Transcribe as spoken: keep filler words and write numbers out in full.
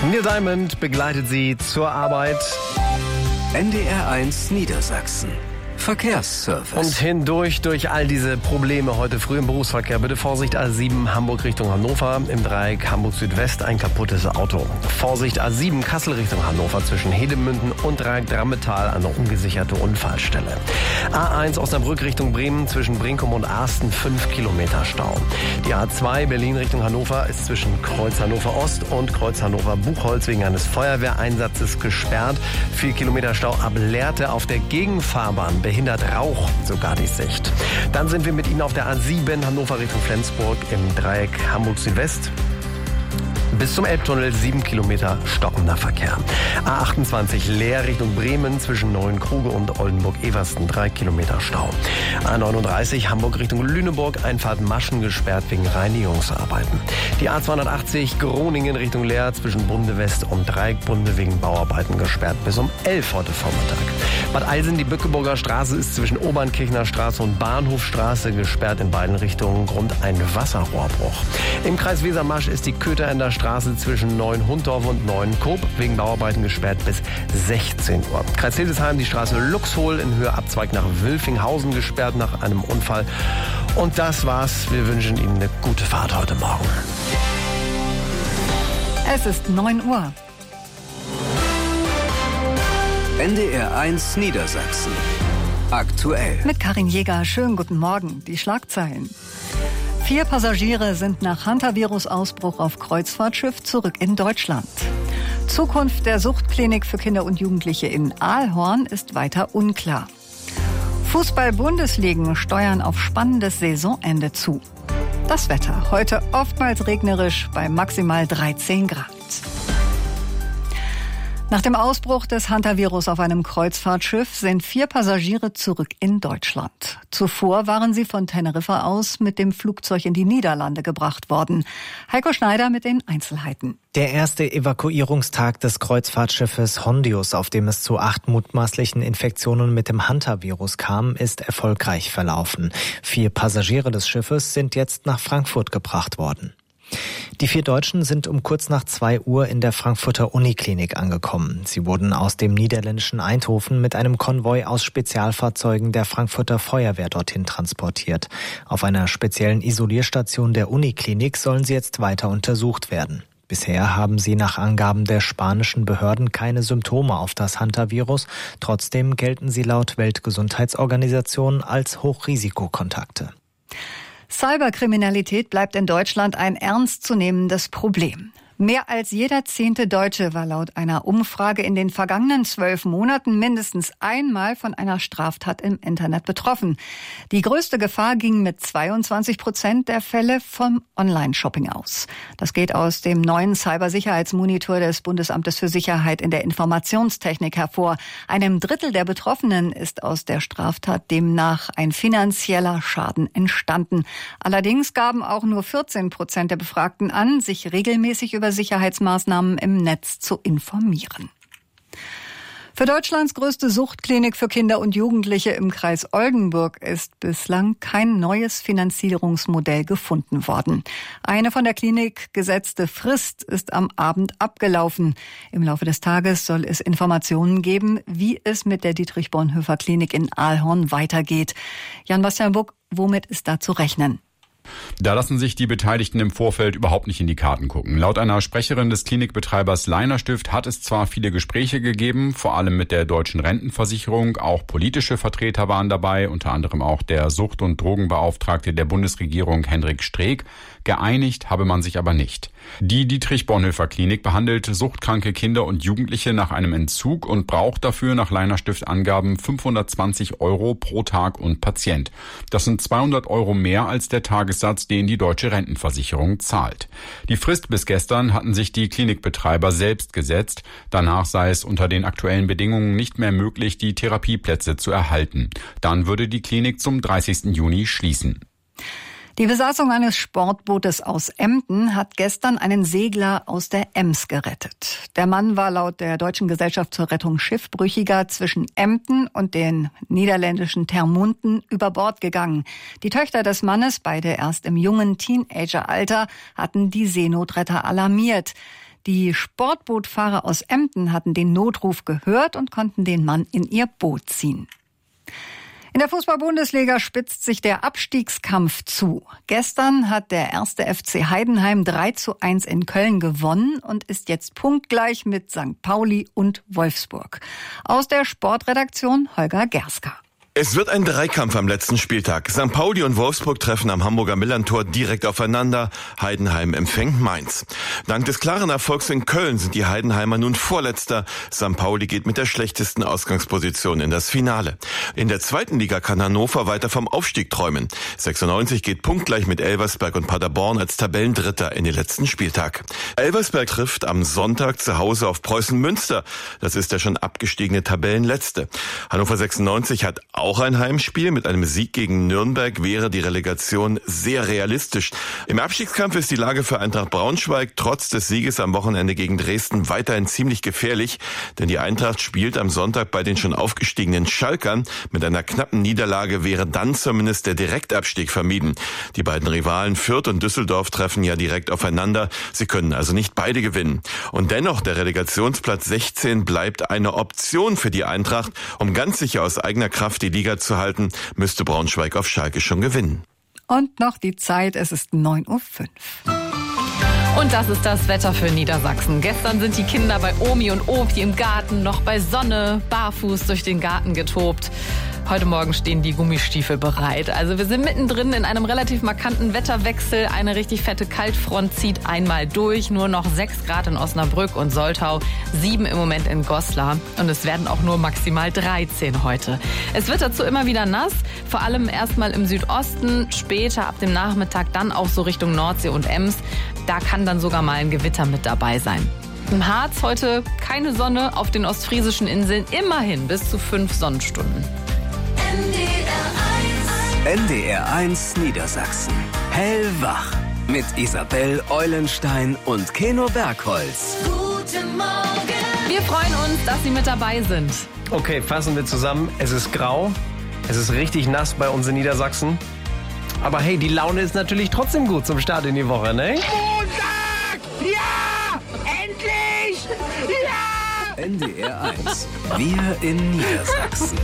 Neil Diamond begleitet Sie zur Arbeit. N D R eins Niedersachsen. Verkehrsservice. Und hindurch durch all diese Probleme heute früh im Berufsverkehr. Bitte Vorsicht A sieben Hamburg Richtung Hannover. Im Dreieck Hamburg Südwest ein kaputtes Auto. Vorsicht A sieben Kassel Richtung Hannover zwischen Hedemünden und Dreieck Drammetal eine ungesicherte Unfallstelle. A eins Osnabrück Richtung Bremen zwischen Brinkum und Arsten fünf Kilometer Stau. Die A zwei Berlin Richtung Hannover ist zwischen Kreuz Hannover Ost und Kreuz Hannover Buchholz wegen eines Feuerwehreinsatzes gesperrt. vier Kilometer Stau ab Lehrte auf der Gegenfahrbahn. Behindert Rauch sogar die Sicht. Dann sind wir mit Ihnen auf der A sieben Hannover Richtung Flensburg im Dreieck Hamburg Südwest. Bis zum Elbtunnel sieben Kilometer stockender Verkehr. A achtundzwanzig Leer Richtung Bremen zwischen Neuenkruge und Oldenburg-Eversten drei Kilometer Stau. A neununddreißig Hamburg Richtung Lüneburg Einfahrt Maschen gesperrt wegen Reinigungsarbeiten. Die A zweihundertachtzig Groningen Richtung Leer zwischen Bunde West und Dreieck Bunde wegen Bauarbeiten gesperrt bis um elf heute Vormittag. Bad Eilsen, die Bückeburger Straße ist zwischen Obernkirchner Straße und Bahnhofstraße gesperrt in beiden Richtungen Grund ein Wasserrohrbruch. Im Kreis Wesermarsch ist die Kötherender Straße zwischen Neuenhundorf und Neuenkoop wegen Bauarbeiten gesperrt bis sechzehn Uhr. Kreis Hildesheim die Straße Luxhol in Höhe Abzweig nach Wülfinghausen gesperrt nach einem Unfall. Und das war's. Wir wünschen Ihnen eine gute Fahrt heute Morgen. Es ist neun Uhr. N D R eins Niedersachsen. Aktuell. Mit Karin Jäger. Schönen guten Morgen. Die Schlagzeilen. Vier Passagiere sind nach Hantavirus-Ausbruch auf Kreuzfahrtschiff zurück in Deutschland. Zukunft der Suchtklinik für Kinder und Jugendliche in Aalhorn ist weiter unklar. Fußball-Bundesligen steuern auf spannendes Saisonende zu. Das Wetter heute oftmals regnerisch bei maximal dreizehn Grad. Nach dem Ausbruch des Hantavirus auf einem Kreuzfahrtschiff sind vier Passagiere zurück in Deutschland. Zuvor waren sie von Teneriffa aus mit dem Flugzeug in die Niederlande gebracht worden. Heiko Schneider mit den Einzelheiten. Der erste Evakuierungstag des Kreuzfahrtschiffes Hondius, auf dem es zu acht mutmaßlichen Infektionen mit dem Hantavirus kam, ist erfolgreich verlaufen. Vier Passagiere des Schiffes sind jetzt nach Frankfurt gebracht worden. Die vier Deutschen sind um kurz nach zwei Uhr in der Frankfurter Uniklinik angekommen. Sie wurden aus dem niederländischen Eindhoven mit einem Konvoi aus Spezialfahrzeugen der Frankfurter Feuerwehr dorthin transportiert. Auf einer speziellen Isolierstation der Uniklinik sollen sie jetzt weiter untersucht werden. Bisher haben sie nach Angaben der spanischen Behörden keine Symptome auf das Hantavirus. Trotzdem gelten sie laut Weltgesundheitsorganisation als Hochrisikokontakte. Cyberkriminalität bleibt in Deutschland ein ernstzunehmendes Problem. Mehr als jeder zehnte Deutsche war laut einer Umfrage in den vergangenen zwölf Monaten mindestens einmal von einer Straftat im Internet betroffen. Die größte Gefahr ging mit zweiundzwanzig Prozent der Fälle vom Online-Shopping aus. Das geht aus dem neuen Cybersicherheitsmonitor des Bundesamtes für Sicherheit in der Informationstechnik hervor. Einem Drittel der Betroffenen ist aus der Straftat demnach ein finanzieller Schaden entstanden. Allerdings gaben auch nur vierzehn Prozent der Befragten an, sich regelmäßig über Sicherheitsmaßnahmen im Netz zu informieren. Für Deutschlands größte Suchtklinik für Kinder und Jugendliche im Kreis Oldenburg ist bislang kein neues Finanzierungsmodell gefunden worden. Eine von der Klinik gesetzte Frist ist am Abend abgelaufen. Im Laufe des Tages soll es Informationen geben, wie es mit der Dietrich-Bonhoeffer-Klinik in Aalhorn weitergeht. Jan-Bastian Buck, womit ist da zu rechnen? Da lassen sich die Beteiligten im Vorfeld überhaupt nicht in die Karten gucken. Laut einer Sprecherin des Klinikbetreibers Leinerstift hat es zwar viele Gespräche gegeben, vor allem mit der Deutschen Rentenversicherung. Auch politische Vertreter waren dabei, unter anderem auch der Sucht- und Drogenbeauftragte der Bundesregierung Hendrik Streeck. Geeinigt habe man sich aber nicht. Die Dietrich-Bonhoeffer-Klinik behandelt suchtkranke Kinder und Jugendliche nach einem Entzug und braucht dafür nach Leinerstift-Angaben fünfhundertzwanzig Euro pro Tag und Patient. Das sind zweihundert Euro mehr als der Tagessatz, den die Deutsche Rentenversicherung zahlt. Die Frist bis gestern hatten sich die Klinikbetreiber selbst gesetzt. Danach sei es unter den aktuellen Bedingungen nicht mehr möglich, die Therapieplätze zu erhalten. Dann würde die Klinik zum dreißigsten Juni schließen. Die Besatzung eines Sportbootes aus Emden hat gestern einen Segler aus der Ems gerettet. Der Mann war laut der Deutschen Gesellschaft zur Rettung Schiffbrüchiger zwischen Emden und den niederländischen Termunten über Bord gegangen. Die Töchter des Mannes, beide erst im jungen Teenageralter, hatten die Seenotretter alarmiert. Die Sportbootfahrer aus Emden hatten den Notruf gehört und konnten den Mann in ihr Boot ziehen. In der Fußball-Bundesliga spitzt sich der Abstiegskampf zu. Gestern hat der erste F C Heidenheim drei zu eins in Köln gewonnen und ist jetzt punktgleich mit Sankt Pauli und Wolfsburg. Aus der Sportredaktion Holger Gerska. Es wird ein Dreikampf am letzten Spieltag. Sankt Pauli und Wolfsburg treffen am Hamburger Millerntor direkt aufeinander. Heidenheim empfängt Mainz. Dank des klaren Erfolgs in Köln sind die Heidenheimer nun Vorletzter. Sankt Pauli geht mit der schlechtesten Ausgangsposition in das Finale. In der zweiten Liga kann Hannover weiter vom Aufstieg träumen. sechsundneunzig geht punktgleich mit Elversberg und Paderborn als Tabellendritter in den letzten Spieltag. Elversberg trifft am Sonntag zu Hause auf Preußen Münster. Das ist der schon abgestiegene Tabellenletzte. Hannover sechsundneunzig hat auch ein Heimspiel. Mit einem Sieg gegen Nürnberg wäre die Relegation sehr realistisch. Im Abstiegskampf ist die Lage für Eintracht Braunschweig trotz des Sieges am Wochenende gegen Dresden weiterhin ziemlich gefährlich, denn die Eintracht spielt am Sonntag bei den schon aufgestiegenen Schalkern. Mit einer knappen Niederlage wäre dann zumindest der Direktabstieg vermieden. Die beiden Rivalen Fürth und Düsseldorf treffen ja direkt aufeinander. Sie können also nicht beide gewinnen. Und dennoch, der Relegationsplatz sechzehn bleibt eine Option für die Eintracht. Um ganz sicher aus eigener Kraft die Liga zu halten, müsste Braunschweig auf Schalke schon gewinnen. Und noch die Zeit, es ist neun Uhr fünf. Und das ist das Wetter für Niedersachsen. Gestern sind die Kinder bei Omi und Opi im Garten noch bei Sonne barfuß durch den Garten getobt. Heute Morgen stehen die Gummistiefel bereit. Also wir sind mittendrin in einem relativ markanten Wetterwechsel. Eine richtig fette Kaltfront zieht einmal durch. Nur noch sechs Grad in Osnabrück und Soltau, sieben im Moment in Goslar. Und es werden auch nur maximal dreizehn heute. Es wird dazu immer wieder nass, vor allem erstmal im Südosten, später ab dem Nachmittag dann auch so Richtung Nordsee und Ems. Da kann dann sogar mal ein Gewitter mit dabei sein. Im Harz heute keine Sonne, auf den ostfriesischen Inseln immerhin bis zu fünf Sonnenstunden. N D R eins Niedersachsen. Hellwach. Mit Isabel Eulenstein und Keno Bergholz. Guten Morgen. Wir freuen uns, dass Sie mit dabei sind. Okay, fassen wir zusammen. Es ist grau. Es ist richtig nass bei uns in Niedersachsen. Aber hey, die Laune ist natürlich trotzdem gut zum Start in die Woche, ne? Montag! Ja! Endlich! Ja! N D R eins. Wir in Niedersachsen.